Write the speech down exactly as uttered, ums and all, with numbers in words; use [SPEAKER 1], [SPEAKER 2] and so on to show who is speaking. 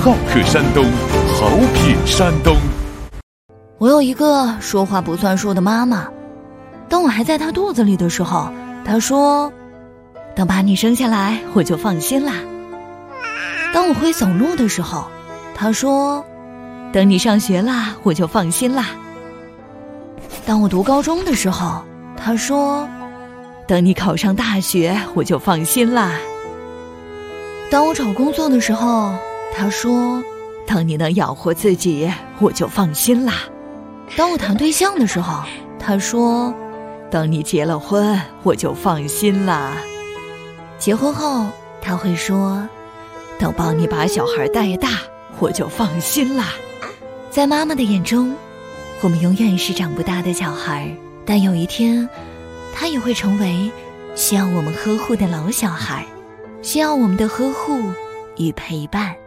[SPEAKER 1] 好客山东，好品山东。
[SPEAKER 2] 我有一个说话不算数的妈妈，当我还在她肚子里的时候，她说等把你生下来我就放心啦。当我会走路的时候，她说等你上学啦我就放心啦。当我读高中的时候，她说等你考上大学我就放心啦。当我找工作的时候，她说当你能养活自己我就放心啦。当我谈对象的时候，她说等你结了婚我就放心啦。结婚后她会说等帮你把小孩带大我就放心啦。在妈妈的眼中，我们永远是长不大的小孩，但有一天她也会成为需要我们呵护的老小孩，需要我们的呵护与陪伴。